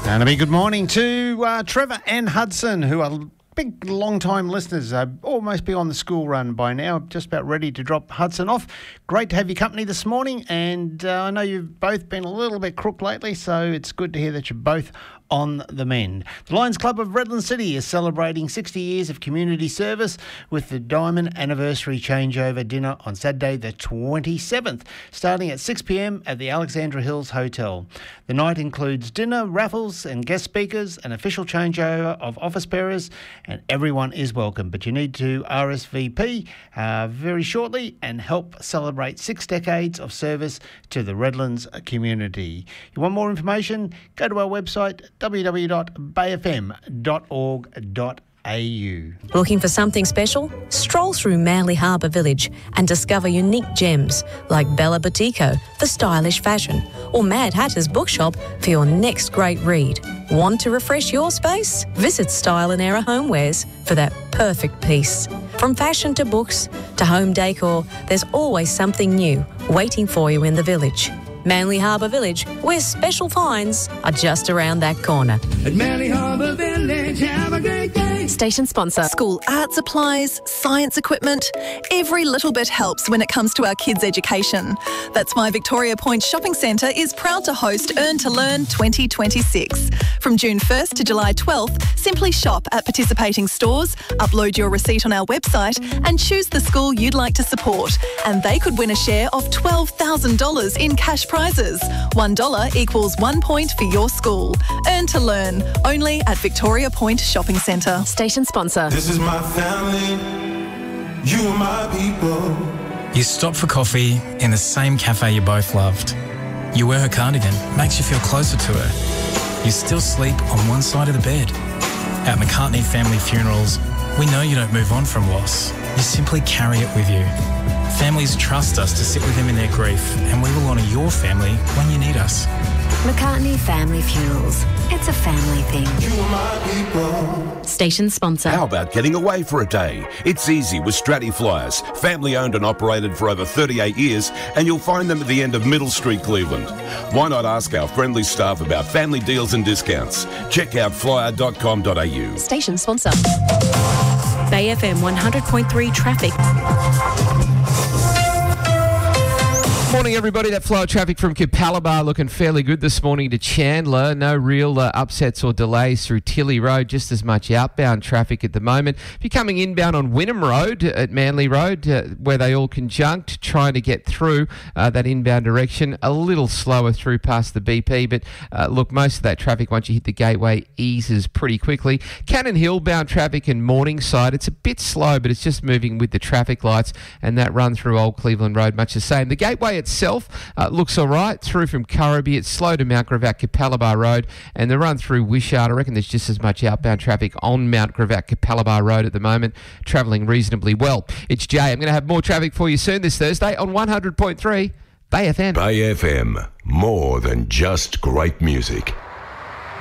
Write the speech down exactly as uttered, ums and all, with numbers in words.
And a big good morning to uh, Trevor and Hudson, who are big, long-time listeners. Uh, almost be on the school run by now, just about ready to drop Hudson off. Great to have your company this morning, and uh, I know you've both been a little bit crook lately, so it's good to hear that you're both on the mend. The Lions Club of Redland City is celebrating sixty years of community service with the Diamond Anniversary Changeover Dinner on Saturday the twenty-seventh, starting at six p m at the Alexandra Hills Hotel. The night includes dinner, raffles and guest speakers, an official changeover of office bearers, and everyone is welcome. But you need to R S V P uh, very shortly and help celebrate six decades of service to the Redlands community. You want more information? Go to our website, w w w dot bay f m dot org dot a u. Looking for something special? Stroll through Manly Harbour Village and discover unique gems like Bella Boutico for stylish fashion, or Mad Hatter's Bookshop for your next great read. Want to refresh your space? Visit Style and Era Homewares for that perfect piece. From fashion to books to home decor, there's always something new waiting for you in the village. Manly Harbour Village, where special finds are just around that corner. At Manly Harbour Village, have a great day. Station sponsor. School art supplies, science equipment. Every little bit helps when it comes to our kids' education. That's why Victoria Point Shopping Centre is proud to host Earn to Learn twenty twenty-six. From June first to July twelfth, simply shop at participating stores, upload your receipt on our website and choose the school you'd like to support. And they could win a share of twelve thousand dollars in cash prizes. one dollar equals one point for your school. Earn to Learn, only at Victoria Point Shopping Centre. Station sponsor. This is my family, you are my people. You stop for coffee in the same cafe you both loved. You wear her cardigan, makes you feel closer to her. You still sleep on one side of the bed. At McCartney Family Funerals, we know you don't move on from loss. You simply carry it with you. Families trust us to sit with them in their grief, and we will honour your family when you need us. McCartney Family Funerals. It's a family thing. You are my people. Station sponsor. How about getting away for a day? It's easy with Stratty Flyers. Family owned and operated for over thirty-eight years, and you'll find them at the end of Middle Street, Cleveland. Why not ask our friendly staff about family deals and discounts? Check out flyer dot com dot a u. Station sponsor. Bay F M one hundred point three traffic. Morning, everybody. That flow of traffic from Capalaba looking fairly good this morning to Chandler. No real uh, upsets or delays through Tilly Road. Just as much outbound traffic at the moment. If you're coming inbound on Wynnum Road at Manly Road, uh, where they all conjunct, trying to get through uh, that inbound direction, a little slower through past the B P. But uh, look, most of that traffic, once you hit the gateway, eases pretty quickly. Cannon Hill bound traffic in Morningside, it's a bit slow, but it's just moving with the traffic lights, and that run through Old Cleveland Road, much the same. The gateway itself uh, looks all right through from Currabee. It's slow to Mount Gravatt Capalaba Road, and the run through Wishart, I reckon there's just as much outbound traffic on Mount Gravatt Capalaba Road at the moment, travelling reasonably well. It's Jay. I'm going to have more traffic for you soon this Thursday on one hundred point three Bay F M. Bay F M, more than just great music.